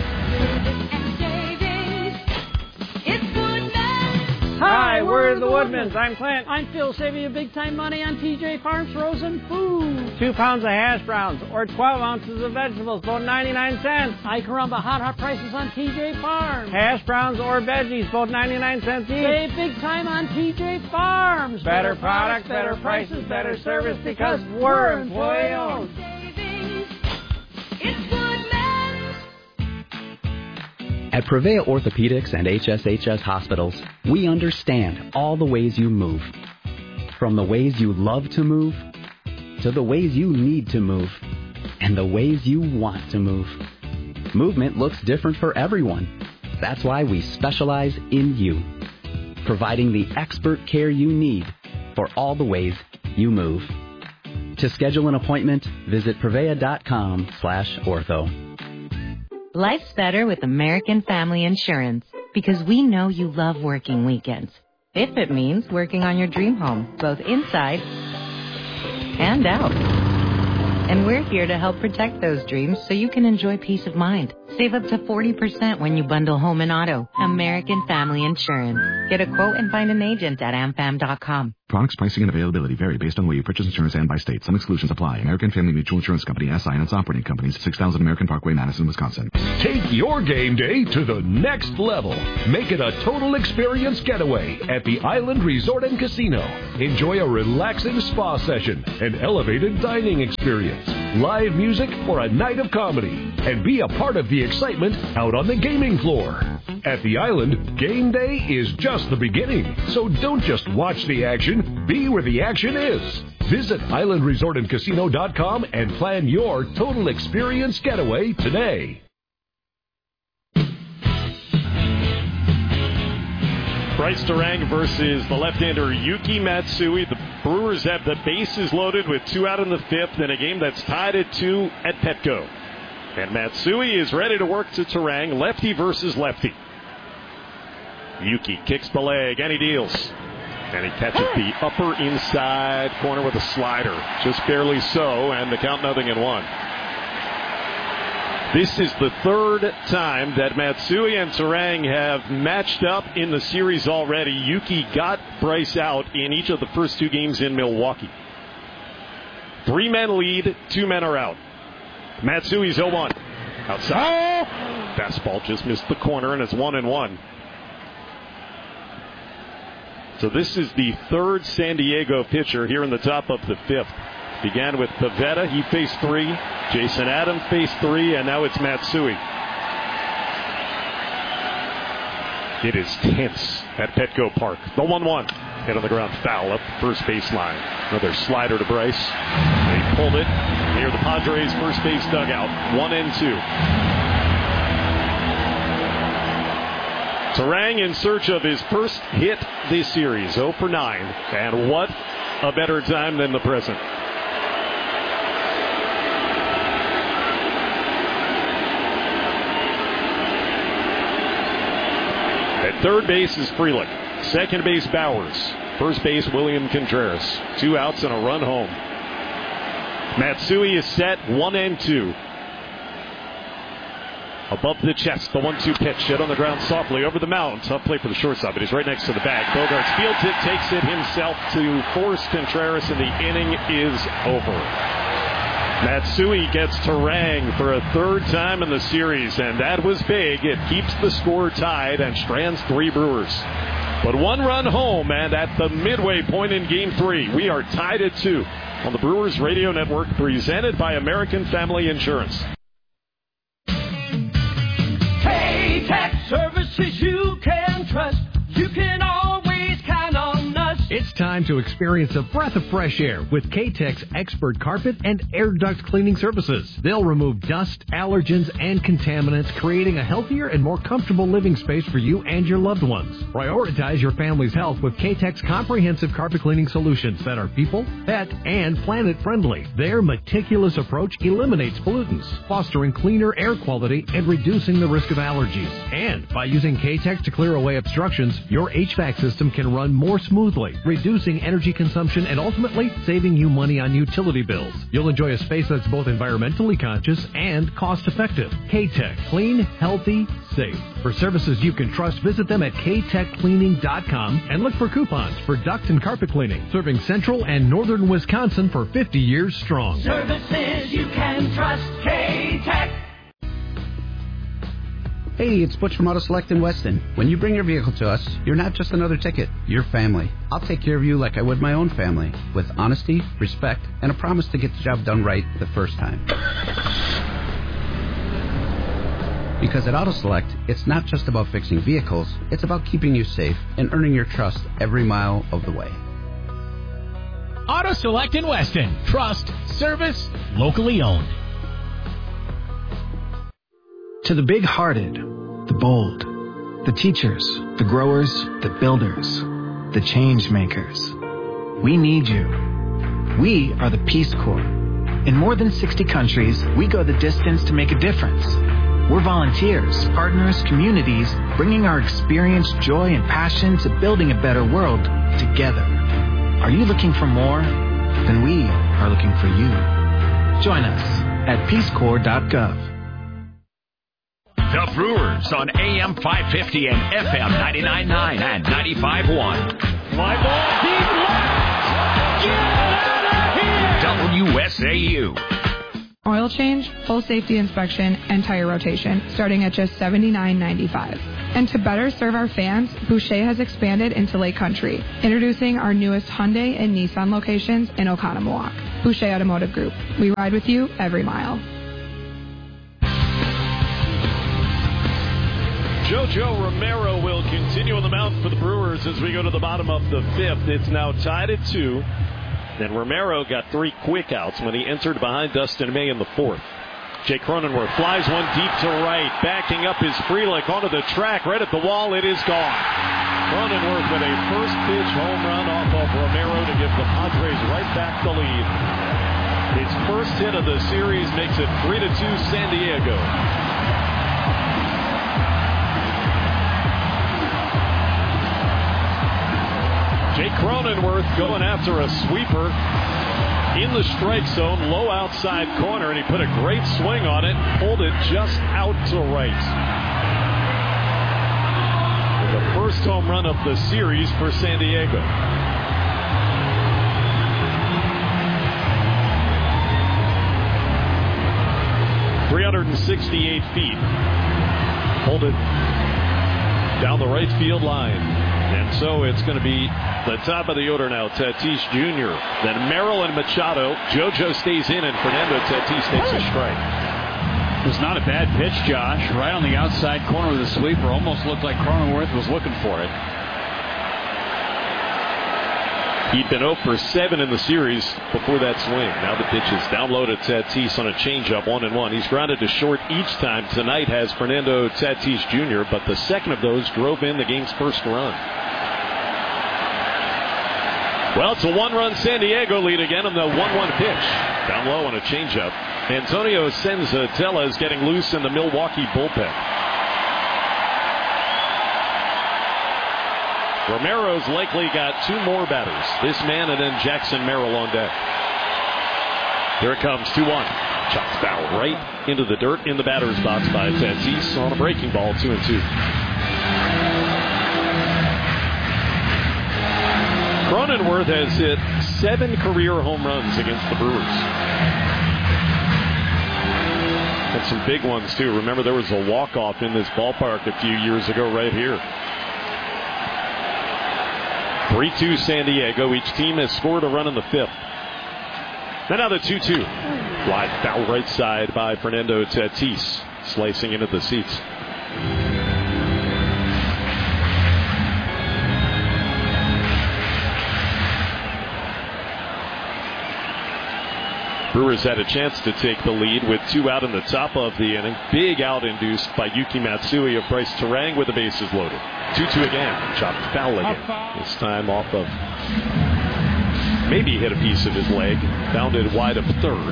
Hi, we're the Woodmans. I'm Clint. I'm Phil, saving you big time money on T J Farms frozen food. Two pounds of hash browns or twelve ounces of vegetables, both ninety-nine cents. I Caramba, hot, hot prices on T J Farms. Hash browns or veggies, both ninety-nine cents each. Save big time on T J Farms. Better, better products, better prices, better service because we're employee owned. It's Woodmans. At Prevea Orthopedics and H S H S Hospitals, we understand all the ways you move. From the ways you love to move, to the ways you need to move, and the ways you want to move. Movement looks different for everyone. That's why we specialize in you, providing the expert care you need for all the ways you move. To schedule an appointment, visit Prevea.com slash ortho. Life's better with American Family Insurance because we know you love working weekends. If it means working on your dream home, both inside and out. And we're here to help protect those dreams so you can enjoy peace of mind. Save up to forty percent when you bundle home and auto. American Family Insurance. Get a quote and find an agent at am fam dot com. Products, pricing, and availability vary based on where you purchase insurance and by state. Some exclusions apply. American Family Mutual Insurance Company, S I and its operating companies, six thousand American Parkway, Madison, Wisconsin. Take your game day to the next level. Make it a total experience getaway at the Island Resort and Casino. Enjoy a relaxing spa session, an elevated dining experience, live music, or a night of comedy. And be a part of the excitement out on the gaming floor. At the Island, game day is just the beginning. So don't just watch the action, be where the action is. Visit island resort and casino dot com and plan your total experience getaway today. Bryce Turang versus the left-hander Yuki Matsui. The Brewers have the bases loaded with two out in the fifth in a game that's tied at two at Petco. And Matsui is ready to work to Turang, lefty versus lefty. Yuki kicks the leg, and he deals. And he catches the upper inside corner with a slider. Just barely so, and the count nothing and one. This is the third time that Matsui and Turang have matched up in the series already. Yuki got Bryce out in each of the first two games in Milwaukee. Three men lead, two men are out. Matsui's oh one. Outside. Fastball just missed the corner, and it's one and one. So this is the third San Diego pitcher here in the top of the fifth. Began with Pivetta. He faced three. Jason Adam faced three, and now it's Matsui. It is tense at Petco Park. The one one. Hit on the ground, foul up the first baseline. Another slider to Bryce. They pulled it near the Padres' first base dugout. One and two. Turang in search of his first hit this series, oh for nine. And what a better time than the present. At third base is Frelick. Second base, Bowers. First base, William Contreras. Two outs and a run home. Matsui is set, one and two. Above the chest, the one two pitch. Hit on the ground softly over the mound. Tough play for the shortstop, but he's right next to the bag. Bogarts fields it, takes it himself to force Contreras, and the inning is over. Matsui gets Turang for a third time in the series, and that was big. It keeps the score tied and strands three Brewers. But one run home, and at the midway point in Game three, we are tied at two on the Brewers Radio Network, presented by American Family Insurance. K-Tech services you can trust. You can always count on us. It's time to experience a breath of fresh air with K-Tech's expert carpet and air duct cleaning services. They'll remove dust, allergens, and contaminants, creating a healthier and more comfortable living space for you and your loved ones. Prioritize your family's health with K-Tech's comprehensive carpet cleaning solutions that are people, pet, and planet friendly. Their meticulous approach eliminates pollutants, fostering cleaner air quality and reducing the risk of allergies. And by using K-Tech to clear away obstructions, your H V A C system can run more smoothly, reducing energy consumption and ultimately saving you money on utility bills. You'll enjoy a space that's both environmentally conscious and cost-effective. K-Tech. Clean, healthy, safe. For services you can trust, visit them at k tech cleaning dot com and look for coupons for duct and carpet cleaning. Serving central and northern Wisconsin for fifty years strong. Services you can trust. K-Tech. Hey, it's Butch from Auto Select in Weston. When you bring your vehicle to us, you're not just another ticket, you're family. I'll take care of you like I would my own family, with honesty, respect, and a promise to get the job done right the first time. Because at Auto Select, it's not just about fixing vehicles, it's about keeping you safe and earning your trust every mile of the way. Auto Select in Weston. Trust, service, locally owned. To the big-hearted, the bold, the teachers, the growers, the builders, the change makers. We need you. We are the Peace Corps. In more than sixty countries, we go the distance to make a difference. We're volunteers, partners, communities, bringing our experience, joy, and passion to building a better world together. Are you looking for more? Then we are looking for you. Join us at peace corps dot gov. The Brewers on A M five fifty and F M ninety-nine point nine and ninety-five point one. Fly ball deep left. Get out of here. W S A U. Oil change, full safety inspection, and tire rotation, starting at just seventy-nine ninety-five. And to better serve our fans, Boucher has expanded into Lake Country, introducing our newest Hyundai and Nissan locations in Oconomowoc. Boucher Automotive Group. We ride with you every mile. JoJo Romero will continue on the mound for the Brewers as we go to the bottom of the fifth. It's now tied at two. And Romero got three quick outs when he entered behind Dustin May in the fourth. Jake Cronenworth flies one deep to right, backing up his Frelick onto the track, right at the wall. It is gone. Cronenworth with a first pitch home run off of Romero to give the Padres right back the lead. His first hit of the series makes it three to two San Diego. Jake Cronenworth going after a sweeper in the strike zone, low outside corner, and he put a great swing on it, pulled it just out to right. The first home run of the series for San Diego. three hundred sixty-eight feet. Pulled it down the right field line. And so it's going to be the top of the order now. Tatis Junior Then Merrill and Machado. JoJo stays in, and Fernando Tatis takes a strike. It was not a bad pitch, Josh. Right on the outside corner of the sweeper. Almost looked like Cronenworth was looking for it. He'd been oh for seven in the series before that swing. Now the pitch is down low to Tatis on a changeup, one and one. He's grounded to short each time. Tonight has Fernando Tatis Junior, but the second of those drove in the game's first run. Well, it's a one-run San Diego lead again on the one one pitch. Down low on a changeup. Antonio Senzatella is getting loose in the Milwaukee bullpen. Romero's likely got two more batters. This man and then Jackson Merrill on deck. Here it comes, two one. Chopped foul right into the dirt in the batter's box by Tatis on a breaking ball, two and two. Cronenworth has hit seven career home runs against the Brewers. And some big ones, too. Remember, there was a walk-off in this ballpark a few years ago right here. three two San Diego. Each team has scored a run in the fifth. And now the two two. Fly foul right side by Fernando Tatis. Slicing into the seats. Brewers had a chance to take the lead with two out in the top of the inning. Big out induced by Yuki Matsui of Bryce Terang with the bases loaded. two two again. Chopped foul again. This time off of, maybe hit a piece of his leg. Bounded wide of third.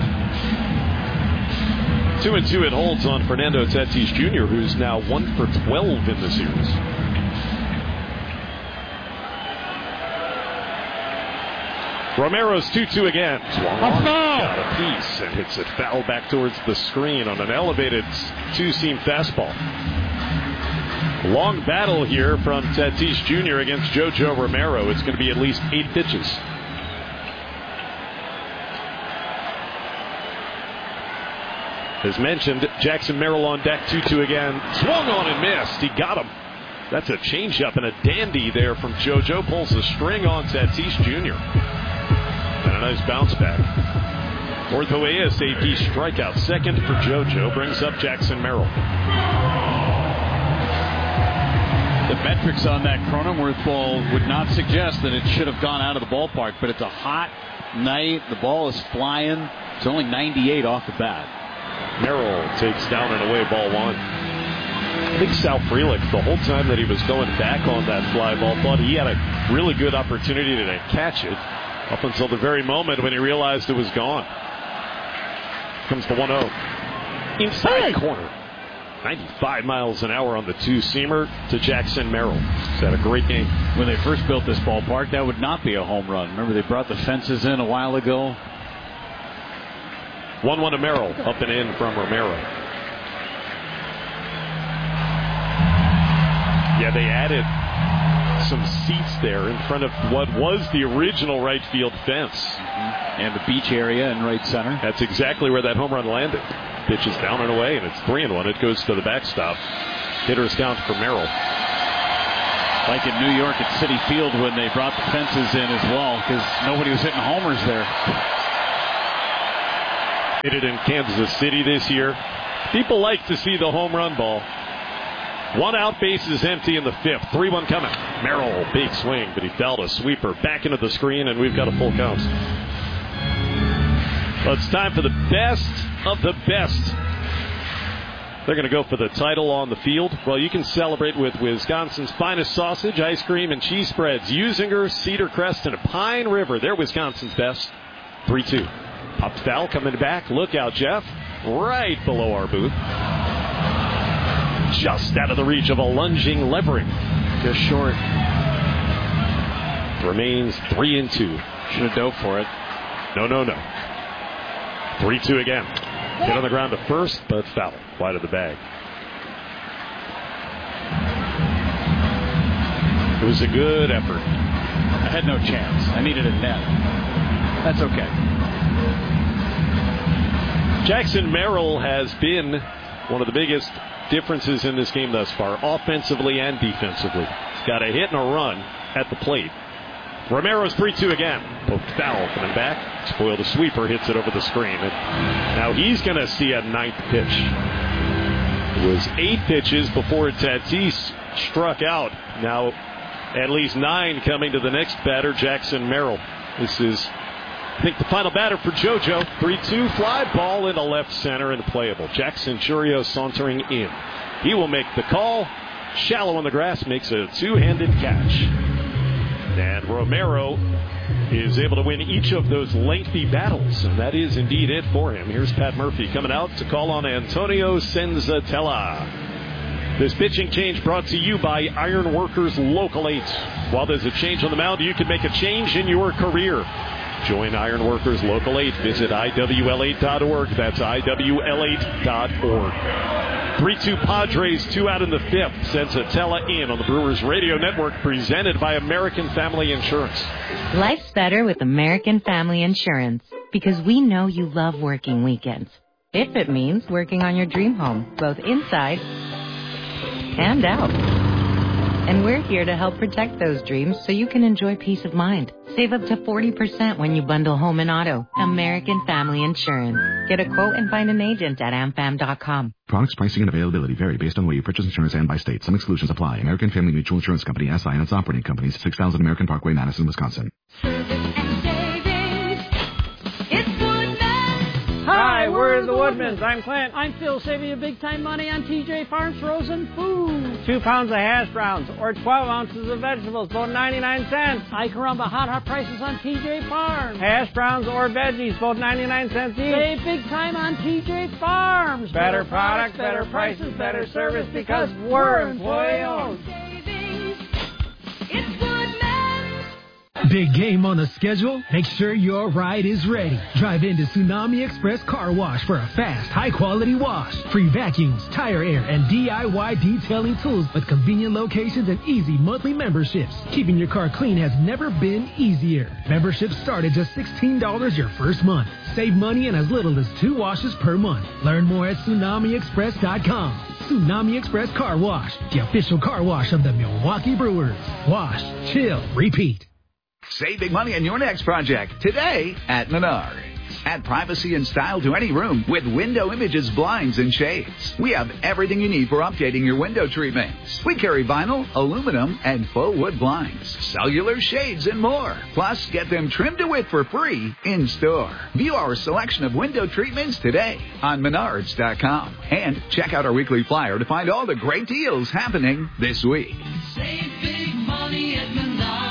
Two and two it holds on Fernando Tatis Junior, who's now one for twelve in the series. Romero's two two again. Swung on, got a piece, and hits it foul back towards the screen on an elevated two-seam fastball. Long battle here from Tatis Junior against JoJo Romero. It's going to be at least eight pitches. As mentioned, Jackson Merrill on deck, two two again. Swung on and missed. He got him. That's a changeup and a dandy there from JoJo. Pulls the string on Tatis Junior And a nice bounce back. Orthoea, safety, strikeout. Second for JoJo. Brings up Jackson Merrill. The metrics on that Cronenworth ball would not suggest that it should have gone out of the ballpark, but it's a hot night. The ball is flying. It's only ninety-eight off the bat. Merrill takes down and away ball one. I think Sal Frelick, the whole time that he was going back on that fly ball, thought he had a really good opportunity to catch it up until the very moment when he realized it was gone. Comes the one oh. Inside corner. ninety-five miles an hour on the two-seamer to Jackson Merrill. He's had a great game. When they first built this ballpark, that would not be a home run. Remember, they brought the fences in a while ago. one one to Merrill. Up and in from Romero. Yeah, they added some seats there in front of what was the original right field fence. Mm-hmm. And the beach area in right center. That's exactly where that home run landed. Pitch is down and away, and it's three and one. It goes to the backstop. Hitters down for Merrill. Like in New York at Citi Field when they brought the fences in as well, because nobody was hitting homers there. Hit it in Kansas City this year. People like to see the home run ball. One out, base is empty in the fifth. three one coming. Merrill, big swing, but he fouled a sweeper back into the screen, and we've got a full count. Well, it's time for the best of the best. They're going to go for the title on the field. Well, you can celebrate with Wisconsin's finest sausage, ice cream, and cheese spreads. Usinger, Cedar Crest, and Pine River. They're Wisconsin's best. three two. Popped foul coming back. Look out, Jeff. Right below our booth. Just out of the reach of a lunging Levering. Just short. Remains three and two. Should have dove for it. No, no, no. three two again. Get on the ground to first, but foul. Wide of the bag. It was a good effort. I had no chance. I needed a net. That's okay. Jackson Merrill has been one of the biggest differences in this game thus far, offensively and defensively. He's got a hit and a run at the plate. Romero's three two again. Poked foul coming back. Spoiled a sweeper, hits it over the screen. And now he's going to see a ninth pitch. It was eight pitches before Tatis struck out. Now at least nine coming to the next batter, Jackson Merrill. This is, I think, the final batter for JoJo. three two, fly ball into left center and playable. Jackson Churio sauntering in. He will make the call. Shallow on the grass, makes a two-handed catch. And Romero is able to win each of those lengthy battles, and that is indeed it for him. Here's Pat Murphy coming out to call on Antonio Senzatella. This pitching change brought to you by Iron Workers Local eight. While there's a change on the mound, you can make a change in your career. Join Iron Workers Local eight. Visit I W L eight dot org. That's I W L eight dot org. three two Padres, two out in the fifth. Senzatella in on the Brewers Radio Network, presented by American Family Insurance. Life's better with American Family Insurance because we know you love working weekends. If it means working on your dream home, both inside and out. And we're here to help protect those dreams so you can enjoy peace of mind. Save up to forty percent when you bundle home and auto. American Family Insurance. Get a quote and find an agent at am fam dot com. Products, pricing, and availability vary based on where you purchase insurance and by state. Some exclusions apply. American Family Mutual Insurance Company, S I and its operating companies, six thousand American Parkway, Madison, Wisconsin. Hi, we're the Woodmans. I'm Clint. I'm Phil, saving you big time money on T J Farms frozen food. Two pounds of hash browns or twelve ounces of vegetables, both ninety-nine cents. I Caramba, hot, hot prices on T J Farms. Hash browns or veggies, both ninety-nine cents each. Save big time on T J Farms. Better, better products, better prices, better service because we're employee owned. It's Woodmans. Big game on the schedule? Make sure your ride is ready. Drive into Tsunami Express Car Wash for a fast, high-quality wash. Free vacuums, tire air, and D I Y detailing tools with convenient locations and easy monthly memberships. Keeping your car clean has never been easier. Memberships start at just sixteen dollars your first month. Save money in as little as two washes per month. Learn more at tsunami express dot com. Tsunami Express Car Wash, the official car wash of the Milwaukee Brewers. Wash, chill, repeat. Save big money on your next project today at Menards. Add privacy and style to any room with Window Images blinds and shades. We have everything you need for updating your window treatments. We carry vinyl, aluminum, and faux wood blinds, cellular shades, and more. Plus, get them trimmed to width for free in store. View our selection of window treatments today on menards dot com. And check out our weekly flyer to find all the great deals happening this week. Save big money at Menards.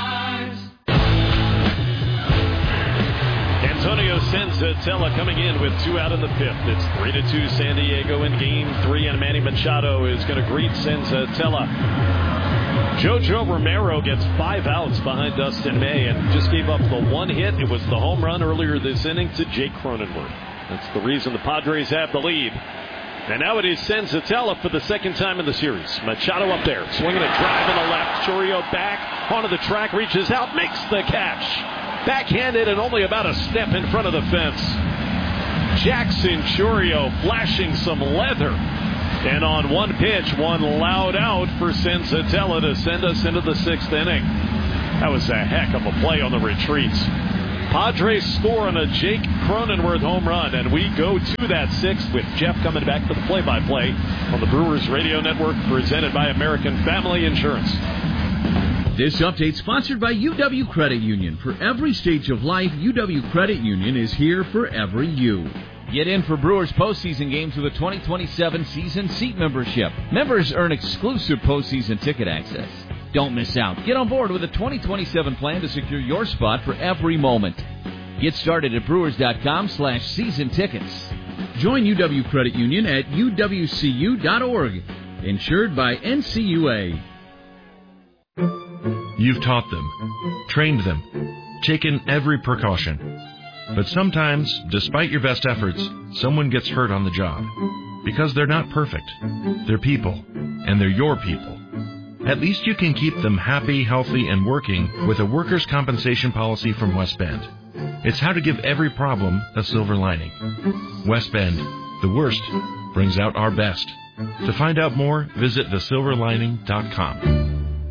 Antonio Senzatella coming in with two out in the fifth. It's three to two San Diego in game three, and Manny Machado is going to greet Senzatella. JoJo Romero gets five outs behind Dustin May and just gave up the one hit. It was the home run earlier this inning to Jake Cronenworth. That's the reason the Padres have the lead. And now it is Senzatella for the second time in the series. Machado up there, swinging a drive in the left. Chourio back onto the track, reaches out, makes the catch. Backhanded and only about a step in front of the fence. Jackson Chourio flashing some leather. And on one pitch, one loud out for Senzatella to send us into the sixth inning. That was a heck of a play on the retreats. Padres score on a Jake Cronenworth home run, and we go to that sixth with Jeff coming back for the play-by-play on the Brewers Radio Network, presented by American Family Insurance. This update sponsored by U W Credit Union. For every stage of life, U W Credit Union is here for every you. Get in for Brewers postseason games with a twenty twenty-seven season seat membership. Members earn exclusive postseason ticket access. Don't miss out. Get on board with a twenty twenty-seven plan to secure your spot for every moment. Get started at brewers.com slash season tickets. Join U W Credit Union at U W C U dot org. Insured by N C U A. You've taught them, trained them, taken every precaution. But sometimes, despite your best efforts, someone gets hurt on the job. Because they're not perfect. They're people, and they're your people. At least you can keep them happy, healthy, and working with a workers' compensation policy from West Bend. It's how to give every problem a silver lining. West Bend, the worst brings out our best. To find out more, visit the silver lining dot com.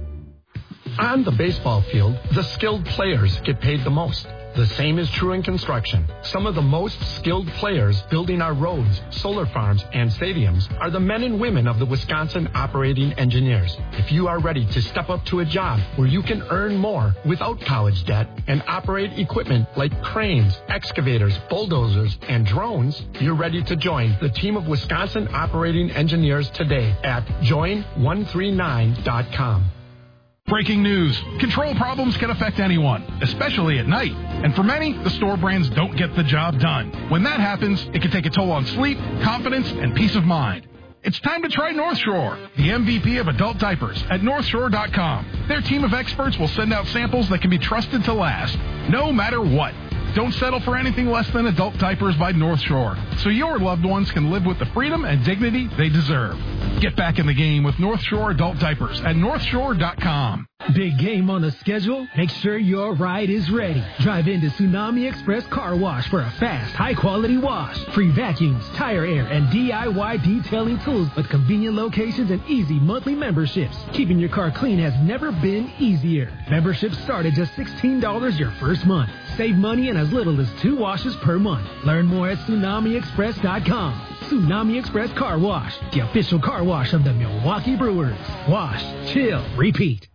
On the baseball field, the skilled players get paid the most. The same is true in construction. Some of the most skilled players building our roads, solar farms, and stadiums are the men and women of the Wisconsin Operating Engineers. If you are ready to step up to a job where you can earn more without college debt and operate equipment like cranes, excavators, bulldozers, and drones, you're ready to join the team of Wisconsin Operating Engineers today at join one three nine dot com. Breaking news. Control problems can affect anyone, especially at night. And for many, the store brands don't get the job done. When that happens, it can take a toll on sleep, confidence, and peace of mind. It's time to try North Shore, the M V P of adult diapers, at north shore dot com. Their team of experts will send out samples that can be trusted to last, no matter what. Don't settle for anything less than adult diapers by North Shore, so your loved ones can live with the freedom and dignity they deserve. Get back in the game with North Shore adult diapers at north shore dot com. Big game on the schedule? Make sure your ride is ready. Drive into Tsunami Express Car Wash for a fast, high-quality wash. Free vacuums, tire air, and D I Y detailing tools with convenient locations and easy monthly memberships. Keeping your car clean has never been easier. Memberships start at just sixteen dollars your first month. Save money in as little as two washes per month. Learn more at tsunami express dot com. Tsunami Express Car Wash, the official car wash of the Milwaukee Brewers. Wash, chill, repeat.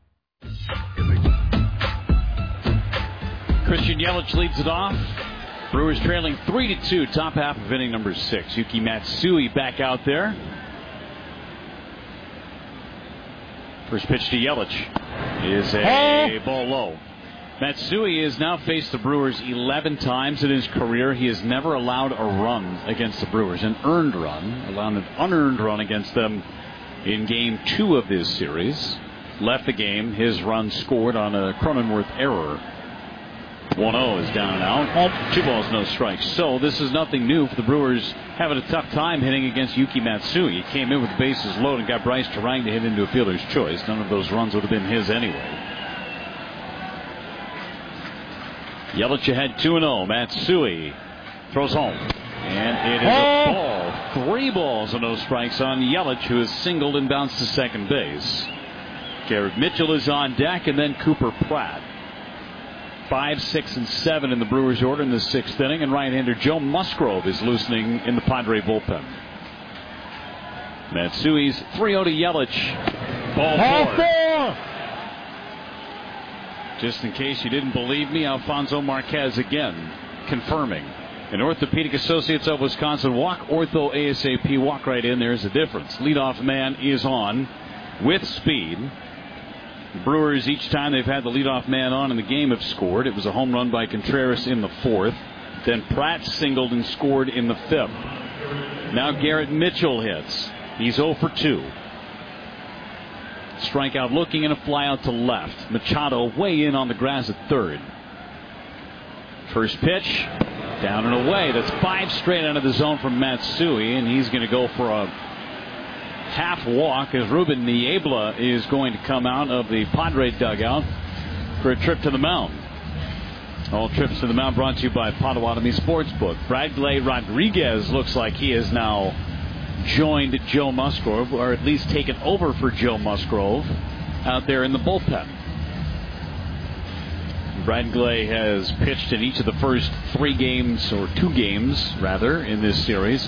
Christian Yelich leads it off. Brewers trailing three to two, top half of inning number six. Yuki Matsui back out there. First pitch to Yelich is a ball low. Matsui has now faced the Brewers eleven times in his career. He has never allowed a run against the Brewers, an earned run, allowed an unearned run against them in game two of this series. Left the game, his run scored on a Cronenworth error. one oh is down and out. Oh, two balls, no strikes. So this is nothing new for the Brewers having a tough time hitting against Yuki Matsui. He came in with the bases loaded and got Bryce Terang to hit into a fielder's choice. None of those runs would have been his anyway. Yelich ahead two and oh. Matsui throws home. And it is a ball. Three balls and no strikes on Yelich, who has singled and bounced to second base. Garrett Mitchell is on deck, and then Cooper Pratt. Five, six, and seven in the Brewers' order in the sixth inning, and right-hander Joe Musgrove is loosening in the Padre bullpen. Matsui's three oh to Yelich. Ball four. Just in case you didn't believe me, Alfonso Marquez again confirming. An Orthopedic Associates of Wisconsin walk, ortho ASAP walk right in. There's a difference. Leadoff man is on with speed. Brewers, each time they've had the leadoff man on in the game, have scored. It was a home run by Contreras in the fourth. Then Pratt singled and scored in the fifth. Now Garrett Mitchell hits. He's oh for two. Strikeout looking and a fly out to left. Machado way in on the grass at third. First pitch Down and away. That's five straight out of the zone from Matsui, and he's going to go for a half walk as Ruben Niebla is going to come out of the Padre dugout for a trip to the mound. All trips to the mound brought to you by Potawatomi Sportsbook. Bradley Rodriguez looks like he has now joined Joe Musgrove, or at least taken over for Joe Musgrove out there in the bullpen. Bradley has pitched in each of the first three games, or two games rather, in this series.